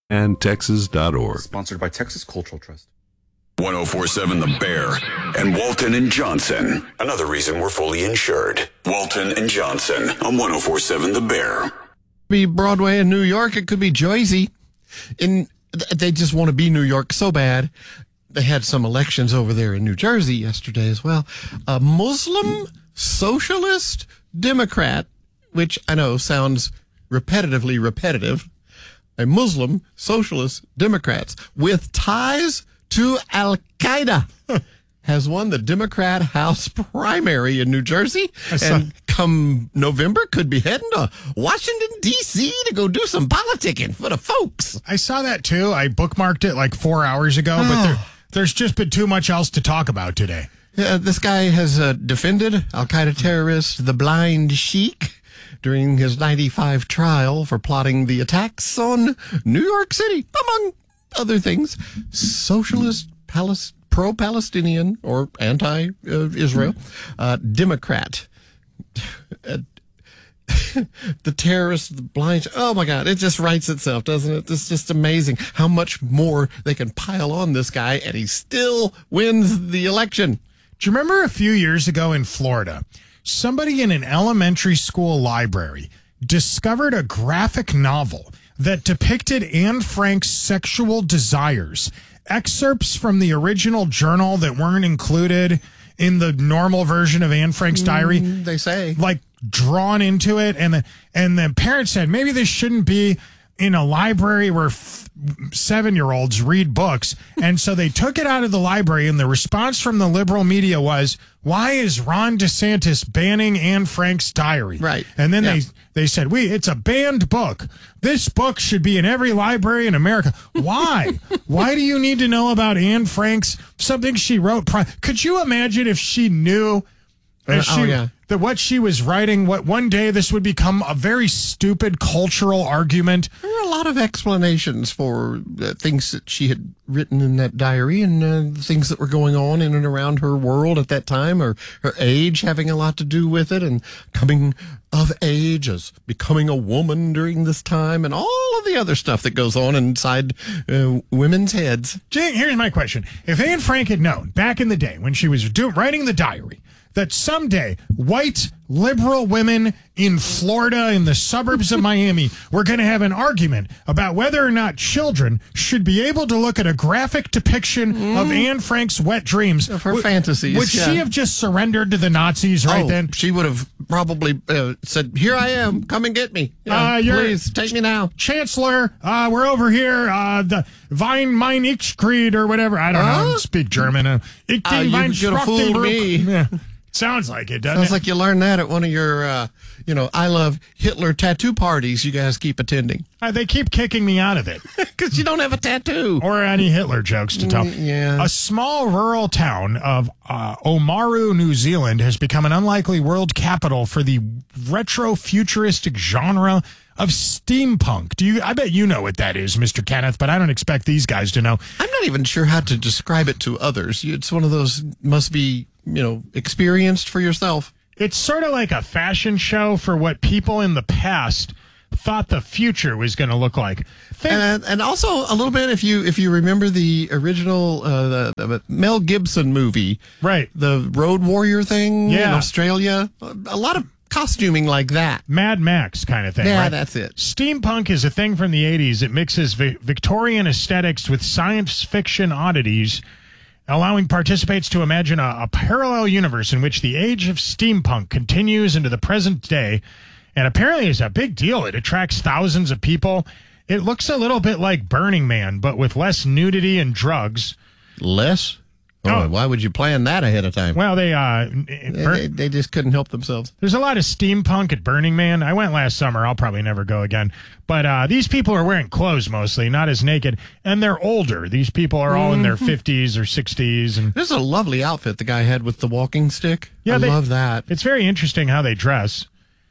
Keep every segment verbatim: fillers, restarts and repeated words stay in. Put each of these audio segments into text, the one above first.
and Texas dot org. Sponsored by Texas Cultural Trust. one oh four point seven The Bear and Walton and Johnson. Another reason we're fully insured. Walton and Johnson on one oh four point seven The Bear. Be Broadway in New York. It could be Jersey. In they just want to be New York so bad. They had some elections over there in New Jersey yesterday as well. A Muslim socialist Democrat, which I know sounds repetitively repetitive. A Muslim socialist Democrats with ties to Al-Qaeda has won the Democrat House primary in New Jersey, and come November could be heading to Washington, D C to go do some politicking for the folks. I saw that too. I bookmarked it like four hours ago, but there, there's just been too much else to talk about today. Yeah, this guy has uh, defended Al-Qaeda terrorist the Blind Sheikh during his ninety-five trial for plotting the attacks on New York City, among other things. Socialist, Palis- pro-Palestinian, or anti-Israel, uh, Democrat. Uh, the terrorist, the blind, oh my God, it just writes itself, doesn't it? It's just amazing how much more they can pile on this guy, and he still wins the election. Do you remember a few years ago in Florida, somebody in an elementary school library discovered a graphic novel that depicted Anne Frank's sexual desires, excerpts from the original journal that weren't included in the normal version of Anne Frank's diary? Mm, they say. Like, drawn into it, and the, and the parents said, maybe this shouldn't be in a library where f- seven-year-olds read books. And so they took it out of the library, and the response from the liberal media was, why is Ron DeSantis banning Anne Frank's diary? Right. And then yeah. they they said, we it's a banned book. This book should be in every library in America. Why? Why do you need to know about Anne Frank's, something she wrote? Pri- Could you imagine if she knew as she, oh, yeah. that what she was writing, what one day this would become a very stupid cultural argument? There were a lot of explanations for uh, things that she had written in that diary, and uh, things that were going on in and around her world at that time, or her age having a lot to do with it, and coming of age as becoming a woman during this time, and all of the other stuff that goes on inside uh, women's heads. Jane, here's my question. If Anne Frank had known back in the day when she was do- writing the diary that someday white liberal women in Florida, in the suburbs of Miami, were going to have an argument about whether or not children should be able to look at a graphic depiction mm. of Anne Frank's wet dreams. Of her w- fantasies. Would yeah. she have just surrendered to the Nazis right oh, then? She would have probably uh, said, here I am, come and get me. Yeah, uh, please, take me now. Chancellor, uh, we're over here, uh, the Wein, mein ich Krieg, or whatever. I don't huh? know, speak German. Uh, ich uh, you Wein could have fooled me. Yeah. Sounds like it, doesn't Sounds it? like you learned that at one of your, uh, you know, I love Hitler tattoo parties you guys keep attending. Uh, they keep kicking me out of it. Because you don't have a tattoo. Or any Hitler jokes to tell. Mm, yeah. A small rural town of uh, Oamaru, New Zealand has become an unlikely world capital for the retro-futuristic genre of steampunk. Do you? I bet you know what that is, Mister Kenneth, but I don't expect these guys to know. I'm not even sure how to describe it to others. It's one of those, must be, you know, experienced for yourself. It's sort of like a fashion show for what people in the past thought the future was going to look like. Think- and, and also a little bit, if you if you remember the original uh, the, the Mel Gibson movie, right? The Road Warrior thing yeah. in Australia, a lot of costuming like that. Mad Max kind of thing. Yeah, right? that's it. Steampunk is a thing from the eighties. It mixes vi- Victorian aesthetics with science fiction oddities, allowing participants to imagine a, a parallel universe in which the age of steampunk continues into the present day. And apparently it's a big deal. It attracts thousands of people. It looks a little bit like Burning Man, but with less nudity and drugs. Less? Oh, oh. Why would you plan that ahead of time? Well, they, uh, they, they, they just couldn't help themselves. There's a lot of steampunk at Burning Man. I went last summer. I'll probably never go again. But uh, these people are wearing clothes mostly, not as naked. And they're older. These people are all mm-hmm. in their fifties or sixties. And this is a lovely outfit the guy had with the walking stick. Yeah, I they, love that. It's very interesting how they dress.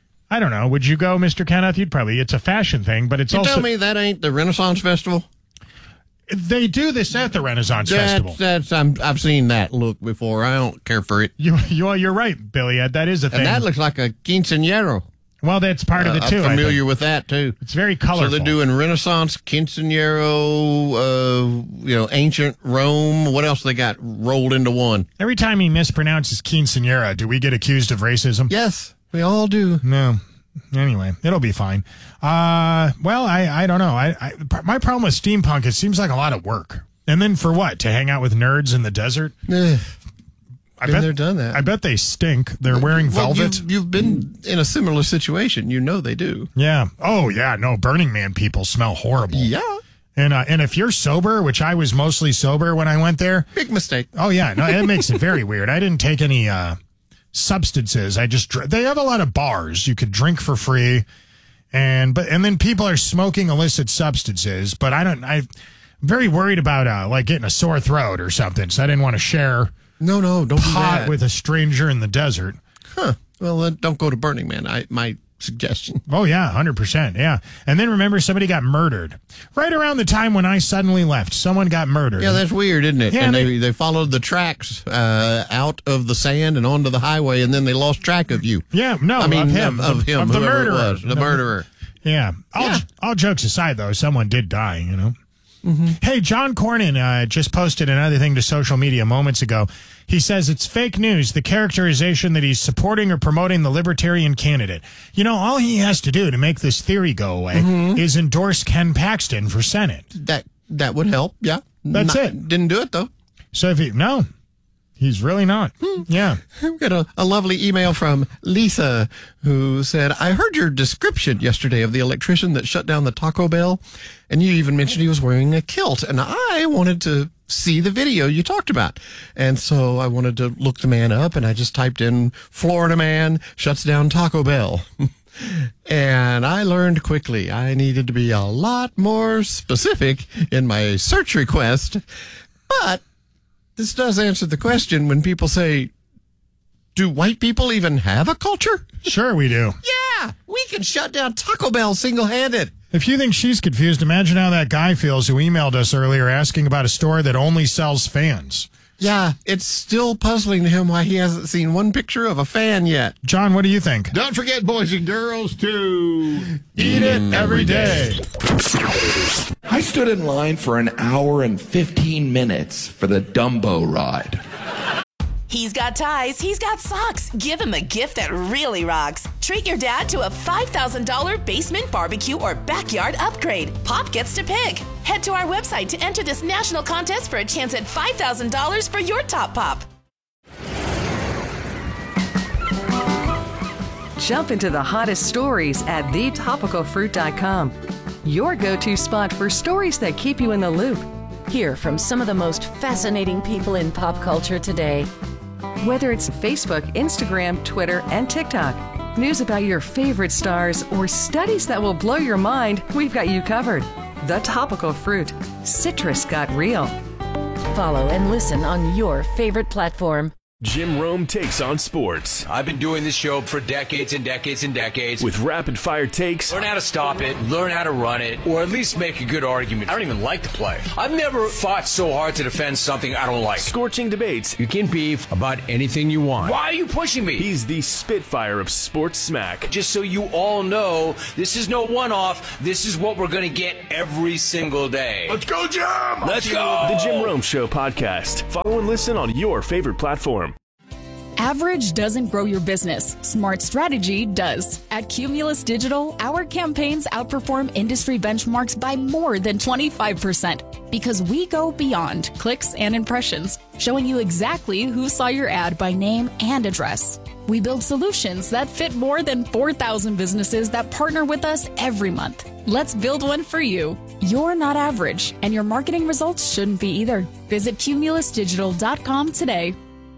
I don't know. Would you go, Mister Kenneth? You'd probably. It's a fashion thing, but it's you also. You tell me that ain't the Renaissance Festival? They do this at the Renaissance that's, Festival. That's I'm, I've seen that look before. I don't care for it. You, you, you're right, Billy Ed. That is a thing. And that looks like a quinceañero. Well, that's part of it, too. I'm familiar with that, too. It's very colorful. So they're doing Renaissance, Quinceañero, uh, you know, ancient Rome. What else they got rolled into one? Every time he mispronounces quinceañera, do we get accused of racism? Yes, we all do. No. Anyway, it'll be fine. Uh, well, I, I don't know. I, I my problem with steampunk, it seems like a lot of work. And then for what? To hang out with nerds in the desert? Eh. I Been bet there, done that. I bet they stink. They're wearing well, velvet. You've, you've been in a similar situation. You know they do. Yeah. Oh, yeah. No, Burning Man people smell horrible. Yeah. And uh, and if you're sober, which I was mostly sober when I went there. Big mistake. Oh, yeah. No, it makes it very weird. I didn't take any uh, substances. I just dr- they have a lot of bars you could drink for free, and but and then people are smoking illicit substances. But I don't. I'm very worried about uh, like getting a sore throat or something. So I didn't want to share. No, no, don't do pot that. with a stranger in the desert. Huh. Well, then don't go to Burning Man. I my suggestion. Oh, yeah, one hundred percent. Yeah. And then remember, somebody got murdered. Right around the time when I suddenly left, someone got murdered. Yeah, that's weird, isn't it? Yeah, and they, they, they followed the tracks uh, out of the sand and onto the highway, and then they lost track of you. Yeah, no, I mean, of him. Of, of him, of the whoever murderer. it was, the No, murderer. Yeah. All, Yeah. all jokes aside, though, someone did die, you know. Mm-hmm. Hey, John Cornyn uh, just posted another thing to social media moments ago. He says it's fake news, the characterization that he's supporting or promoting the libertarian candidate. You know, all he has to do to make this theory go away mm-hmm. is endorse Ken Paxton for Senate. That that would help, yeah. That's Not, it. Didn't do it, though. So if he, no, he's really not. Hmm. Yeah. We got a, a lovely email from Lisa who said, I heard your description yesterday of the electrician that shut down the Taco Bell, and you even mentioned he was wearing a kilt, and I wanted to see the video you talked about. And so I wanted to look the man up, and I just typed in Florida man shuts down Taco Bell. And I learned quickly I needed to be a lot more specific in my search request. But this does answer the question when people say, do white people even have a culture? Sure we do. Yeah, we can shut down Taco Bell single-handed. If you think she's confused, imagine how that guy feels who emailed us earlier asking about a store that only sells fans. Yeah, it's still puzzling to him why he hasn't seen one picture of a fan yet. John, what do you think? Don't forget, boys and girls, to eat it every day. I stood in line for an hour and fifteen minutes for the Dumbo ride. He's got ties, he's got socks. Give him a gift that really rocks. Treat your dad to a five thousand dollars basement barbecue or backyard upgrade. Pop gets to pick. Head to our website to enter this national contest for a chance at five thousand dollars for your top pop. Jump into the hottest stories at the topical fruit dot com. Your go-to spot for stories that keep you in the loop. Hear from some of the most fascinating people in pop culture today. Whether it's Facebook, Instagram, Twitter, and TikTok, news about your favorite stars, or studies that will blow your mind, we've got you covered. The Topical Fruit. Citrus got real. Follow and listen on your favorite platform. Jim Rome takes on sports. I've been doing this show for decades and decades and decades. With rapid fire takes. Learn how to stop it, learn how to run it, or at least make a good argument. I don't even like to play. I've never fought so hard to defend something I don't like. Scorching debates. You can beef about anything you want. Why are you pushing me? He's the Spitfire of sports smack. Just so you all know, this is no one-off. This is what we're going to get every single day. Let's go, Jim! Let's go! The Jim Rome Show podcast. Follow and listen on your favorite platform. Average doesn't grow your business. Smart strategy does. At Cumulus Digital, our campaigns outperform industry benchmarks by more than twenty-five percent because we go beyond clicks and impressions, showing you exactly who saw your ad by name and address. We build solutions that fit more than four thousand businesses that partner with us every month. Let's build one for you. You're not average, and your marketing results shouldn't be either. Visit cumulus digital dot com today.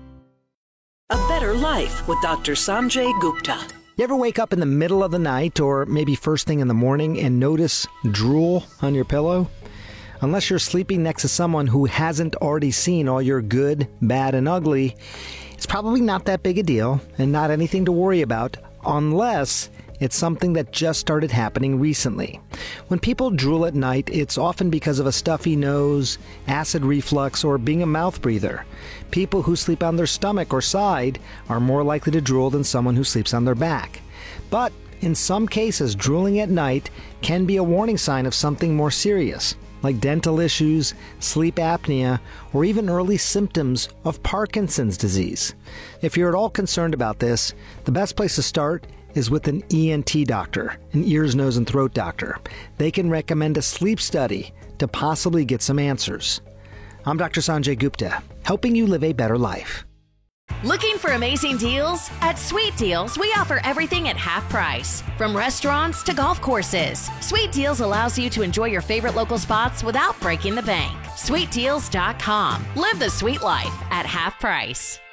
A Better Life with Doctor Sanjay Gupta. You ever wake up in the middle of the night or maybe first thing in the morning and notice drool on your pillow? Unless you're sleeping next to someone who hasn't already seen all your good, bad, and ugly, it's probably not that big a deal and not anything to worry about unless it's something that just started happening recently. When people drool at night, it's often because of a stuffy nose, acid reflux, or being a mouth breather. People who sleep on their stomach or side are more likely to drool than someone who sleeps on their back. But In some cases, drooling at night can be a warning sign of something more serious, like dental issues, sleep apnea, or even early symptoms of Parkinson's disease. If you're at all concerned about this, the best place to start is with an E N T doctor, an ears, nose, and throat doctor. They can recommend a sleep study to possibly get some answers. I'm Doctor Sanjay Gupta, helping you live a better life. Looking for amazing deals? At Sweet Deals, we offer everything at half price. From restaurants to golf courses, Sweet Deals allows you to enjoy your favorite local spots without breaking the bank. sweet deals dot com. Live the sweet life at half price.